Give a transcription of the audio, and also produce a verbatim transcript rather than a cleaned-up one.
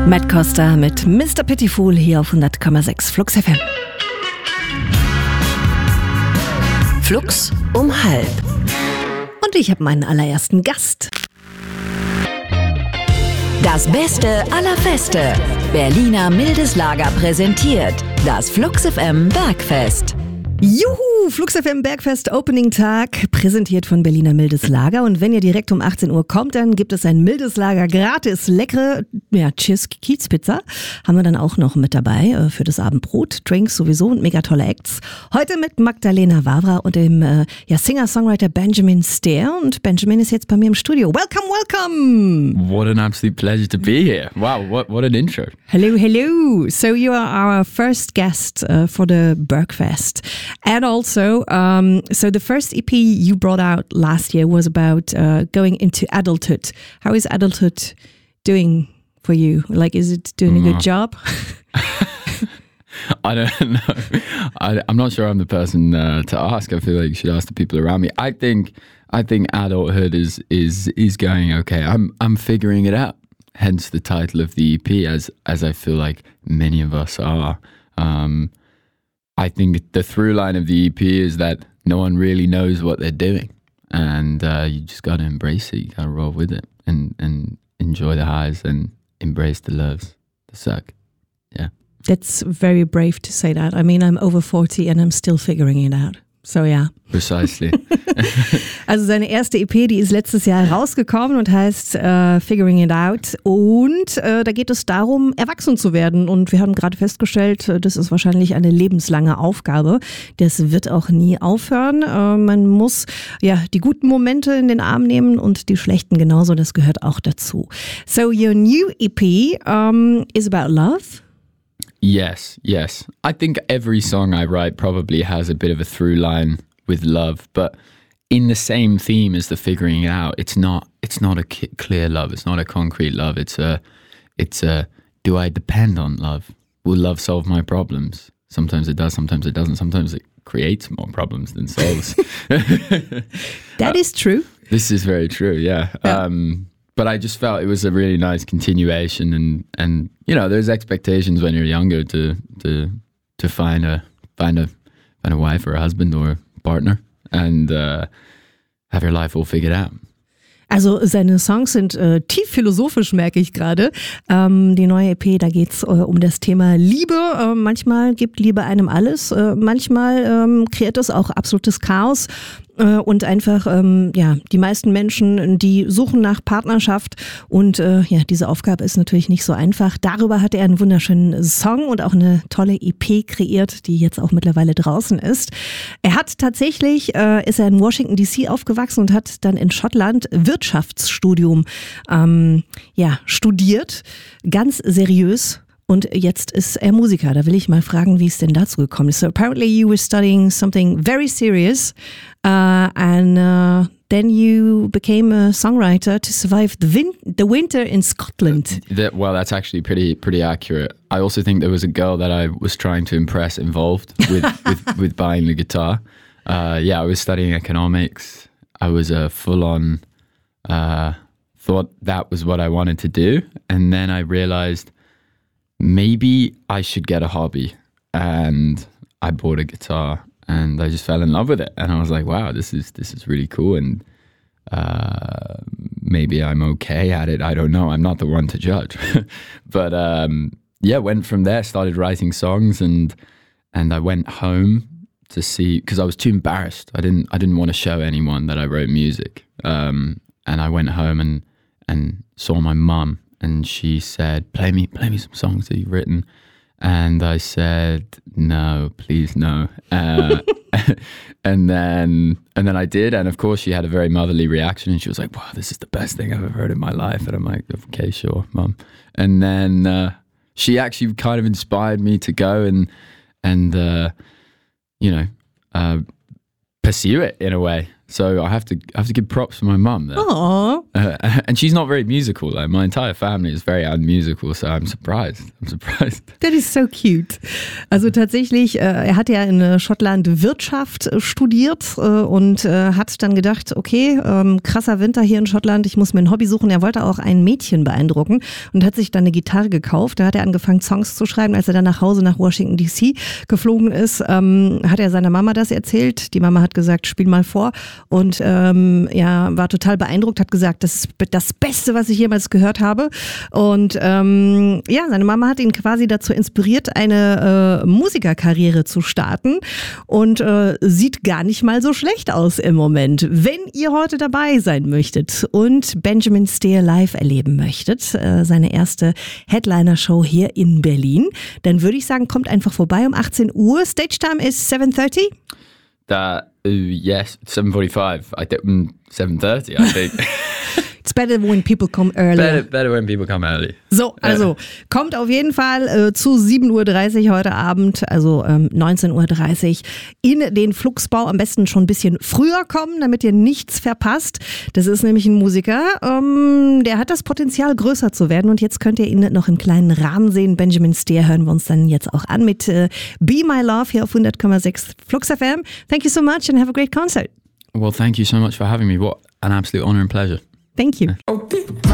Matt Costa mit Mister Pitiful hier auf hundert Komma sechs Flux F M. Flux um halb. Und ich habe meinen allerersten Gast. Das Beste aller Feste. Berliner Mildes Lager präsentiert das Flux F M Bergfest. Juhu, Flux F M Bergfest Opening Tag, präsentiert von Berliner Mildes Lager. Und wenn ihr direkt um achtzehn Uhr kommt, dann gibt es ein Mildes Lager gratis. Leckere, ja, Cheers Kiezpizza haben wir dann auch noch mit dabei äh, für das Abendbrot. Drinks sowieso und mega tolle Acts. Heute mit Magdalena Wawra und dem äh, ja, Singer-Songwriter Benjamin Stair. Und Benjamin ist jetzt bei mir im Studio. Welcome, welcome! What an absolute pleasure to be here. Wow, what, what an intro. Hello, hello. So you are our first guest uh, for the Bergfest. And also, um, so the first E P you brought out last year was about uh, going into adulthood. How is adulthood doing for you? Like, is it doing a good job? I don't know. I, I'm not sure I'm the person uh, to ask. I feel like you should ask the people around me. I think I think adulthood is is is going okay. I'm I'm figuring it out. Hence the title of the E P, as as I feel like many of us are. Um, I think the through line of the E P is that no one really knows what they're doing, and uh, you just got to embrace it. You got to roll with it and and enjoy the highs and embrace the lows, the suck. Yeah. That's very brave to say that. I mean, I'm over forty and I'm still figuring it out. So ja. Precisely. Also seine erste E P, die ist letztes Jahr rausgekommen und heißt äh, Figuring It Out. Und äh, da geht es darum, erwachsen zu werden. Und wir haben gerade festgestellt, das ist wahrscheinlich eine lebenslange Aufgabe. Das wird auch nie aufhören. Äh, man muss ja die guten Momente in den Arm nehmen und die schlechten genauso. Das gehört auch dazu. So your new E P um, is about love. Yes, yes. I think every song I write probably has a bit of a through line with love, but in the same theme as the figuring it out. It's not. It's not a clear love. It's not a concrete love. It's a. It's a. Do I depend on love? Will love solve my problems? Sometimes it does. Sometimes it doesn't. Sometimes it creates more problems than solves. That is true. This is very true. Yeah. yeah. Um, But I just felt it was a really nice continuation, and, and you know, there's expectations when you're younger to to to find a find a find a wife or a husband or a partner and uh, have your life all figured out. Also seine Songs sind äh, tief philosophisch, merke ich gerade. Ähm, die neue E P, da geht's äh, um das Thema Liebe. Äh, manchmal gibt Liebe einem alles, äh, manchmal ähm, kreiert es auch absolutes Chaos. Äh, und einfach, ähm, ja, die meisten Menschen, die suchen nach Partnerschaft und äh, ja, diese Aufgabe ist natürlich nicht so einfach. Darüber hat er einen wunderschönen Song und auch eine tolle E P kreiert, die jetzt auch mittlerweile draußen ist. Er hat tatsächlich, äh, ist er in Washington D C aufgewachsen und hat dann in Schottland Wirtschaftsstudium ähm, ja, studiert, ganz seriös. Und jetzt ist er Musiker. Da will ich mal fragen, wie es denn dazu gekommen ist. So apparently you were studying something very serious uh, and uh, then you became a songwriter to survive the, win- the winter in Scotland. That, well, that's actually pretty pretty accurate. I also think there was a girl that I was trying to impress involved with, with, with buying the guitar. Uh, yeah, I was studying economics. I was a full-on, uh, thought that was what I wanted to do. And then I realized maybe I should get a hobby, and I bought a guitar and I just fell in love with it, and I was like, wow, this is this is really cool, and uh, maybe I'm okay at it. I don't know. I'm not the one to judge. But um, yeah, went from there, started writing songs, and and I went home to see, because I was too embarrassed. I didn't I didn't want to show anyone that I wrote music. Um, and I went home and and saw my mum. And she said, play me, play me some songs that you've written. And I said, no, please, no. Uh, and then, and then I did. And of course she had a very motherly reaction. And she was like, wow, this is the best thing I've ever heard in my life. And I'm like, okay, sure, mum. And then uh, she actually kind of inspired me to go and, and uh, you know, uh, pursue it in a way. So I have to I have to give props to my mum there. Oh. Uh, and she's not very musical. Like my entire family is very unmusical, so I'm surprised. I'm surprised. That is so cute. Also tatsächlich, äh, er hat ja in Schottland Wirtschaft äh, studiert äh, und äh, hat dann gedacht, okay, ähm, krasser Winter hier in Schottland, ich muss mir ein Hobby suchen. Er wollte auch ein Mädchen beeindrucken und hat sich dann eine Gitarre gekauft. Da hat er angefangen, Songs zu schreiben. Als er dann nach Hause nach Washington D C geflogen ist, ähm, hat er seiner Mama das erzählt. Die Mama hat gesagt, spiel mal vor. Und ähm, ja, war total beeindruckt, hat gesagt, das ist das Beste, was ich jemals gehört habe. Und ähm, ja, seine Mama hat ihn quasi dazu inspiriert, eine äh, Musikerkarriere zu starten und äh, sieht gar nicht mal so schlecht aus im Moment. Wenn ihr heute dabei sein möchtet und Benjamin Steer live erleben möchtet, äh, seine erste Headliner-Show hier in Berlin, dann würde ich sagen, kommt einfach vorbei um achtzehn Uhr. Stage time is seven thirty. That uh, yes, seven forty-five. I think seven thirty. I think. It's better when people come early. better, better when people come early. So, also kommt auf jeden Fall äh, zu sieben Uhr dreißig heute Abend, also ähm, neunzehn Uhr dreißig in den Fluxbau. Am besten schon ein bisschen früher kommen, damit ihr nichts verpasst. Das ist nämlich ein Musiker, ähm, der hat das Potenzial, größer zu werden. Und jetzt könnt ihr ihn noch im kleinen Rahmen sehen. Benjamin Steer hören wir uns dann jetzt auch an mit äh, Be My Love hier auf hundert Komma sechs Flux F M. Thank you so much and have a great concert. Well, thank you so much for having me. What an absolute honor and pleasure. Thank you. Okay.